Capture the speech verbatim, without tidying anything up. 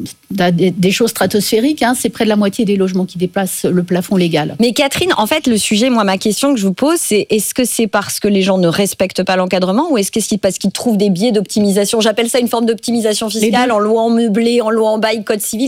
des, des choses stratosphériques. Hein, c'est près de la moitié des logements qui dépassent le plafond légal. Mais Catherine, en fait, le sujet, moi, ma question que je vous pose, c'est est-ce que c'est parce que les gens ne respectent pas l'encadrement ou est-ce que c'est parce qu'ils trouvent des biais d'optimisation ? J'appelle ça une forme d'optimisation fiscale en loi en meublé, en loi en bail, code civil.